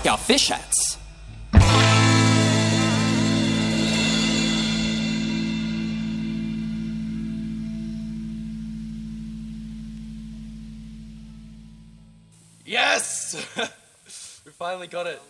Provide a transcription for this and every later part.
check out Fish Hats. Yes! We finally got it.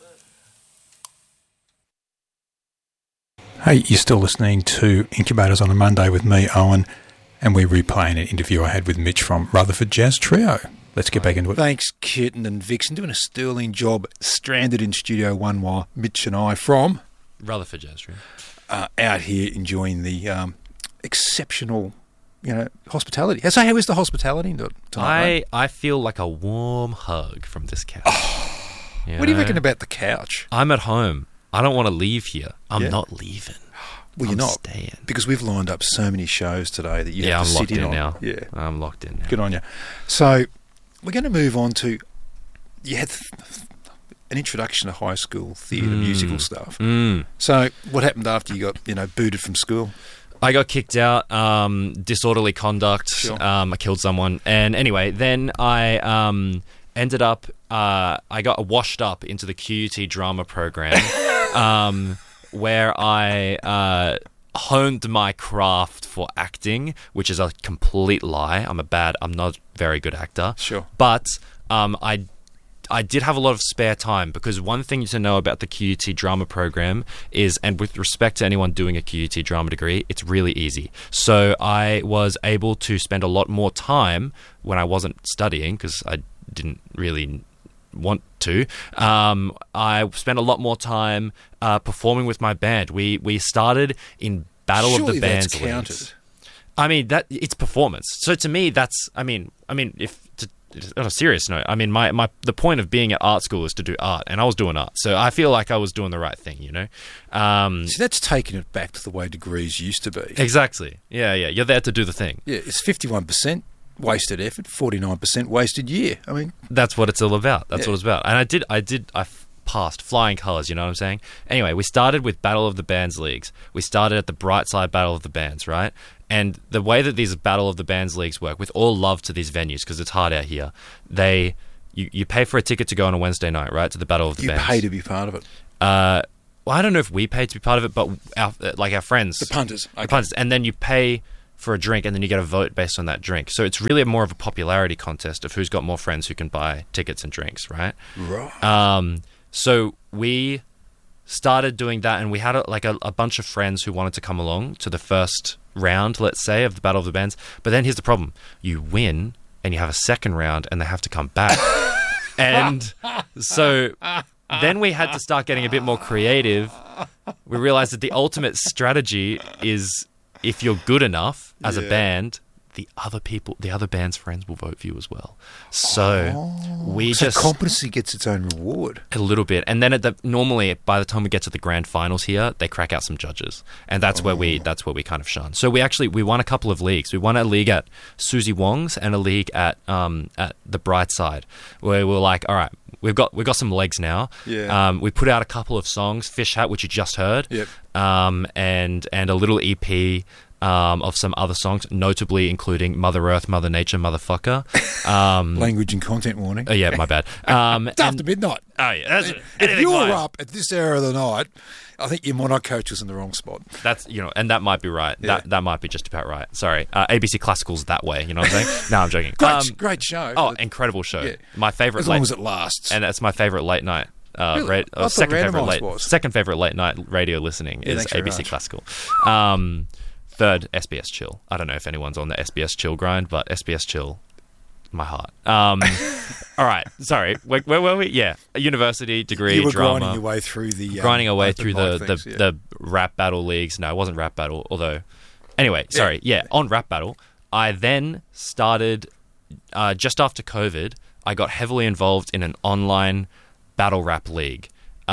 Hey, you're still listening to Incubators on a Monday with me, Owen, and we're replaying an interview I had with Mitch from Rutherford Jazz Trio. Let's get back into it. Thanks, Kitten and Vixen, doing a sterling job stranded in Studio 1 while Mitch and I from Rutherford Jazz Trio out here enjoying the exceptional, hospitality. So how is the hospitality tonight? I feel like a warm hug from this couch. What do you reckon about the couch? I'm at home. I don't want to leave here. I'm not leaving. Well, you're not staying because we've lined up so many shows today that you have to sit in on. Now. Yeah, I'm locked in now. Good on you. So we're going to move on to you had an introduction to high school theatre musical stuff. So what happened after you got booted from school? I got kicked out, disorderly conduct. Sure. I killed someone, and anyway, then I ended up. I got washed up into the QUT drama program. Where I honed my craft for acting, which is a complete lie. I'm not a very good actor. Sure. But I did have a lot of spare time, because one thing to know about the QUT drama program is, and with respect to anyone doing a QUT drama degree, it's really easy. So I was able to spend a lot more time when I wasn't studying, because I didn't really want to. I spent a lot more time performing with my band. We started in Battle of the Bands that's counted. Leagues. I mean, that it's performance. So to me, that's. I mean, if on a serious note, I mean, the point of being at art school is to do art, and I was doing art, so I feel like I was doing the right thing, See, that's taking it back to the way degrees used to be. Exactly. Yeah. You're there to do the thing. Yeah, it's 51%. Wasted effort, 49% wasted year. I mean, that's what it's all about. That's what it's about. And I passed flying colours, you know what I'm saying? Anyway, we started with Battle of the Bands Leagues. We started at the Brightside Battle of the Bands, right? And the way that these Battle of the Bands Leagues work, with all love to these venues, because it's hard out here, you pay for a ticket to go on a Wednesday night, right, to the Battle of the Bands. You pay to be part of it. Well, I don't know if we paid to be part of it, but our friends. The punters. Okay. The punters. And then you pay for a drink, and then you get a vote based on that drink. So it's really more of a popularity contest of who's got more friends who can buy tickets and drinks, right? Right. So we started doing that, and we had a bunch of friends who wanted to come along to the first round, let's say, of the Battle of the Bands. But then here's the problem. You win, and you have a second round, and they have to come back. And so then we had to start getting a bit more creative. We realized that the ultimate strategy is, if you're good enough as a band, the other band's friends will vote for you as well. So competency gets its own reward. A little bit. And then normally by the time we get to the grand finals here, they crack out some judges. And that's where we kind of shine. So we won a couple of leagues. We won a league at Susie Wong's and a league at the Brightside, where we were like, all right, we've got some legs now. Yeah. We put out a couple of songs, Fish Hat, which you just heard. Yep. And a little EP of some other songs, notably including Mother Earth, Mother Nature, Motherfucker. Language and content warning. Oh, yeah, my bad. It's after midnight. Oh, yeah. If you're up at this hour of the night, I think your mono coach was in the wrong spot. That's, and that might be right. Yeah. That might be just about right. Sorry. ABC Classical's that way, you know what I'm saying? No, I'm joking. Great show. Oh, incredible show. Yeah. My favourite. As long as it lasts. And that's my favourite late night. Really? Second favourite late night radio listening is ABC Classical. Third, SBS Chill. I don't know if anyone's on the SBS Chill grind, but SBS Chill, my heart. All right, sorry. Where were we? Yeah, a university degree, you were drama. grinding your way through the the rap battle leagues. No, it wasn't rap battle. Although, anyway, sorry. Yeah, on rap battle, I then started just after COVID. I got heavily involved in an online battle rap league,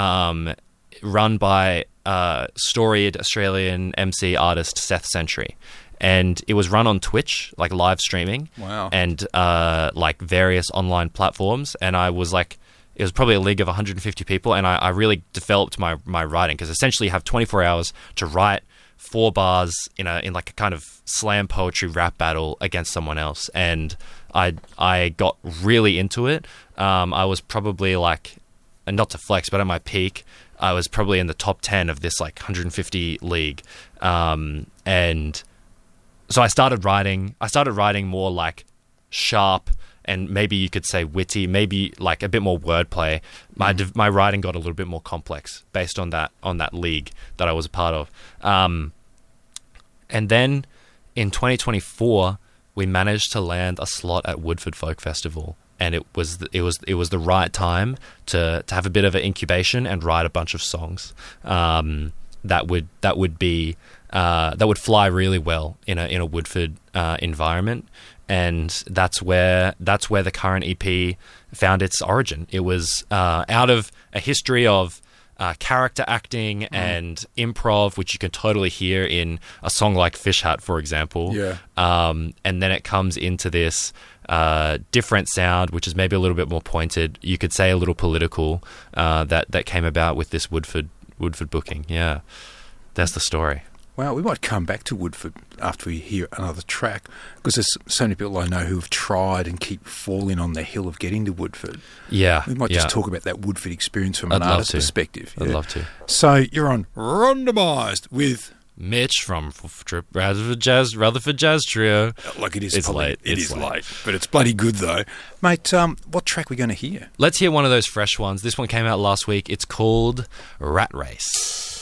run by storied Australian MC artist Seth Century. And it was run on Twitch, like live streaming. Wow. And like various online platforms. And I was like, it was probably a league of 150 people. And I really developed my writing, because essentially you have 24 hours to write 4 bars in like a kind of slam poetry rap battle against someone else. And I got really into it. I was probably like and not to flex, but at my peak, I was probably in the top 10 of this like 150 league. And so I started writing more like sharp, and maybe you could say witty, maybe like a bit more wordplay. My writing got a little bit more complex based on that league that I was a part of. And then in 2024, we managed to land a slot at Woodford Folk Festival, and it was the right time to have a bit of an incubation and write a bunch of songs that would fly really well in a Woodford environment. And that's where the current EP found its origin. It was out of a history of character acting and improv, which you can totally hear in a song like Fish Hat, for example. Yeah. And then it comes into this different sound, which is maybe a little bit more pointed. You could say a little political, that came about with this Woodford booking. Yeah, that's the story. Wow, we might come back to Woodford after we hear another track, because there's so many people I know who have tried and keep falling on the hill of getting to Woodford. Yeah. We might just talk about that Woodford experience from an artist's perspective. I'd love to. So you're on Randomised with Mitch from Rutherford Jazz Trio. Like it is. It's late. It is late, but it's bloody good though, mate. What track are we going to hear? Let's hear one of those fresh ones. This one came out last week. It's called Rat Race.